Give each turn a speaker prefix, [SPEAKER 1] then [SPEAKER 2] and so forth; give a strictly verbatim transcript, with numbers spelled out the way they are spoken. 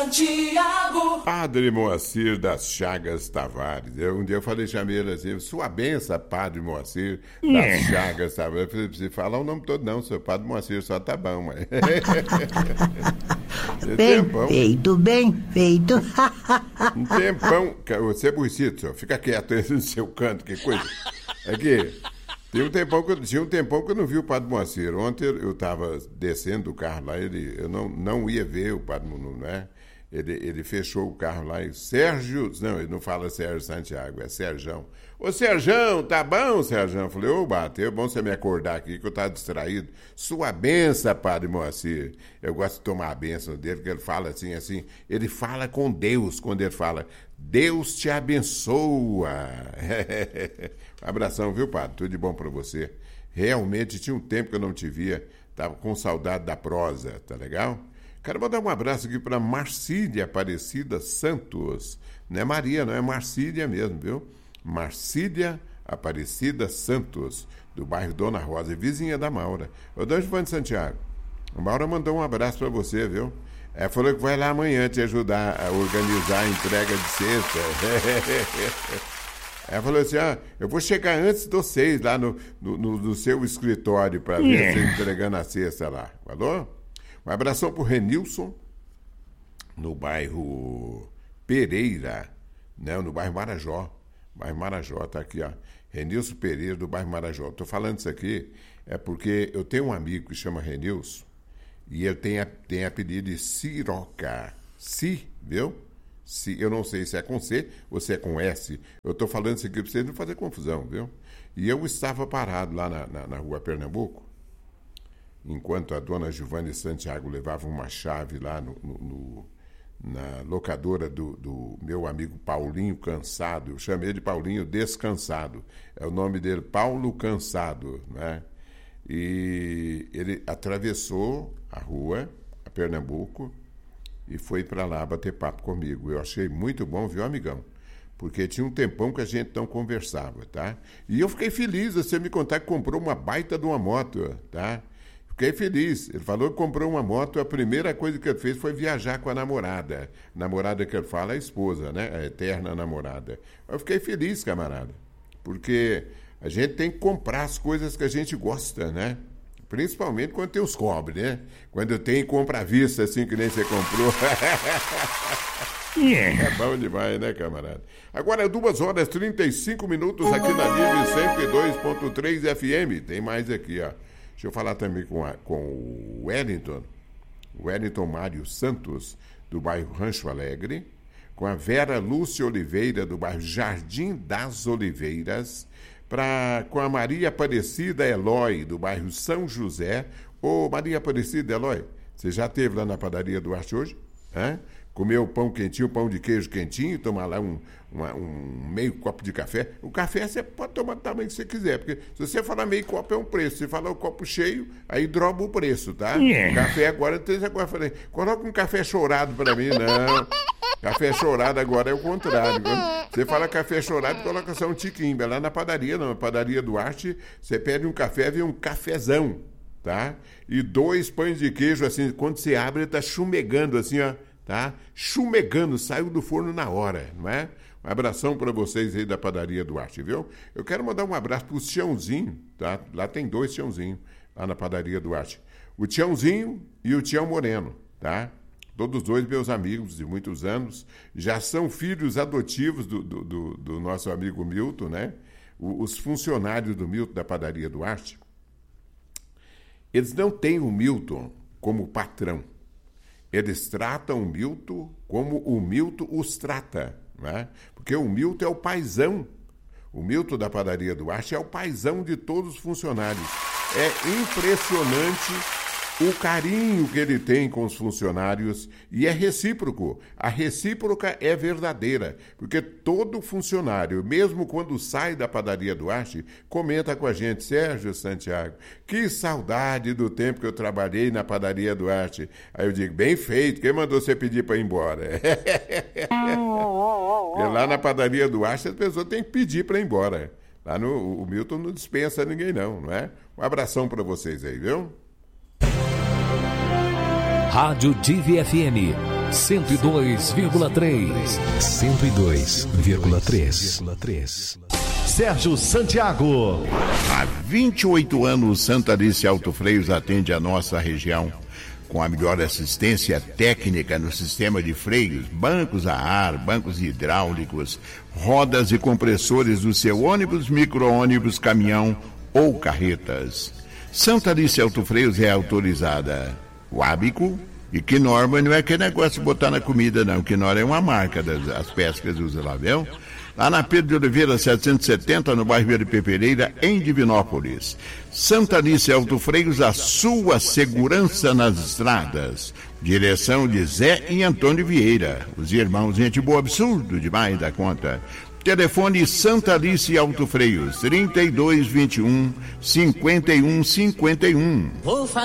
[SPEAKER 1] Santiago.
[SPEAKER 2] Padre Moacir das Chagas Tavares. Eu, um dia eu falei, chamei ele assim, sua benção, Padre Moacir das
[SPEAKER 3] É.
[SPEAKER 2] Chagas Tavares. Eu falei, não precisa falar o nome todo não, seu Padre Moacir só tá bom, mas...
[SPEAKER 3] Bem feito, bem feito.
[SPEAKER 2] Um tempão, você é burricito, senhor. Fica quieto aí no seu canto, que coisa. Aqui, tem um tempão que eu, tinha um tempão que eu não vi o Padre Moacir. Ontem eu estava descendo do carro lá, ele, eu não, não ia ver o Padre Moacir, né? Ele, ele fechou o carro lá e Sérgio, não, ele não fala Sérgio Santiago, é Serjão. Ô Serjão, tá bom, Serjão? Eu falei, ô Bate, é bom você me acordar aqui que eu estava distraído. Sua benção, Padre Moacir. Eu gosto de tomar a bênção dele, porque ele fala assim, assim, ele fala com Deus quando ele fala, Deus te abençoa. Um abração, viu, Padre? Tudo de bom para você. Realmente tinha um tempo que eu não te via, tava com saudade da prosa, tá legal? Quero mandar um abraço aqui para Marcília Aparecida Santos. Não é Maria, não é Marcília mesmo, viu? Marcília Aparecida Santos, do bairro Dona Rosa, vizinha da Maura. Ô, Dona Giovanni Santiago, a Maura mandou um abraço para você, viu? Ela falou que vai lá amanhã te ajudar a organizar a entrega de cesta. Ela falou assim, ah, eu vou chegar antes de vocês lá no, no, no, no seu escritório para ver
[SPEAKER 3] É.
[SPEAKER 2] você entregando a cesta lá. Falou? Um abração pro Renilson, no bairro Pereira, né? No bairro Marajó. Bairro Marajó, tá aqui, ó. Renilson Pereira, do bairro Marajó. Tô falando isso aqui é porque eu tenho um amigo que chama Renilson e ele tem, a, tem apelido de Siroca. Si, viu? Si, eu não sei se é com C ou se é com S. Eu tô falando isso aqui pra vocês não fazer confusão, viu? E eu estava parado lá na, na, na rua Pernambuco, enquanto a dona Giovanni Santiago levava uma chave lá no, no, no, na locadora do, do meu amigo Paulinho Cansado. Eu chamei de Paulinho Descansado. É o nome dele, Paulo Cansado, né? E ele atravessou a rua, a Pernambuco, e foi para lá bater papo comigo. Eu achei muito bom, viu, amigão? Porque tinha um tempão que a gente não conversava, tá? E eu fiquei feliz você me contar que comprou uma baita de uma moto, tá? Fiquei feliz. Ele falou que comprou uma moto, a primeira coisa que ele fez foi viajar com a namorada. Namorada que ele fala é a esposa, né? A eterna namorada. Eu fiquei feliz, camarada. Porque a gente tem que comprar as coisas que a gente gosta, né? Principalmente quando tem os cobre, né? Quando tem compra à vista, assim, que nem você comprou.
[SPEAKER 3] Yeah.
[SPEAKER 2] É bom demais, né, camarada? Agora é duas horas e trinta e cinco minutos aqui na Livre cento e dois ponto três F M. Tem mais aqui, ó. Deixa eu falar também com, a, com o Wellington, o Wellington Mário Santos, do bairro Rancho Alegre, com a Vera Lúcia Oliveira, do bairro Jardim das Oliveiras, pra, com a Maria Aparecida Eloy, do bairro São José. Ô, Maria Aparecida Eloy, você já esteve lá na padaria do Arte hoje? Hã? Comeu pão quentinho, pão de queijo quentinho, tomar lá um, uma, um meio copo de café. O café você pode tomar do tamanho que você quiser, porque se você falar meio copo é um preço, se falar o copo cheio, aí droba o preço, tá?
[SPEAKER 3] Yeah.
[SPEAKER 2] Café agora, tem agora falei, coloca um café chorado pra mim, não. Café chorado agora é o contrário. Quando você fala café chorado, coloca só um tiquinho. Lá na padaria, não, na padaria do Arte, você pede um café, vem um cafezão, tá? E dois pães de queijo, assim, quando você abre, ele tá chumegando assim, ó. Tá? Chumegando, saiu do forno na hora, não é? Um abração para vocês aí da padaria Duarte, viu? Eu quero mandar um abraço pro Tiãozinho, tá? Lá tem dois Tiãozinho, lá na padaria Duarte. O Tiãozinho e o Tião Moreno, tá? Todos dois meus amigos de muitos anos, já são filhos adotivos do, do, do, do nosso amigo Milton, né? O, os funcionários do Milton da padaria Duarte, eles não têm o Milton como patrão. Eles tratam o Milton como o Milton os trata, né? Porque o Milton é o paizão. O Milton da padaria Duarte é o paizão de todos os funcionários. É impressionante o carinho que ele tem com os funcionários e é recíproco. A recíproca é verdadeira, porque todo funcionário, mesmo quando sai da padaria Duarte, comenta com a gente, Sérgio Santiago, que saudade do tempo que eu trabalhei na padaria Duarte. Aí eu digo, bem feito, quem mandou você pedir para ir embora? Porque lá na padaria Duarte as pessoas têm que pedir para ir embora. Lá no o Milton não dispensa ninguém não, não é? Um abração para vocês aí, viu?
[SPEAKER 4] Rádio Divi F M,
[SPEAKER 1] cento e dois vírgula três.
[SPEAKER 4] cento e dois vírgula três.
[SPEAKER 5] Sérgio Santiago.
[SPEAKER 6] Há vinte e oito anos, Santa Alice Autofreios atende a nossa região com a melhor assistência técnica no sistema de freios, bancos a ar, bancos hidráulicos, rodas e compressores do seu ônibus, micro-ônibus, caminhão ou carretas. Santa Alice Autofreios é autorizada Wabico e Knorr, não é aquele negócio de botar na comida, não. Knorr é uma marca das as peças que eles usam lá, viu? Lá na Pedro de Oliveira, setecentos e setenta, no bairro Verde Pepereira, em Divinópolis. Santa Alice Autofreios, a sua segurança nas estradas. Direção de Zé e Antônio Vieira. Os irmãos, gente boa, absurdo demais da conta. Telefone Santa Alice Autofreios, trinta e dois, vinte e um, cinquenta e um, cinquenta e um.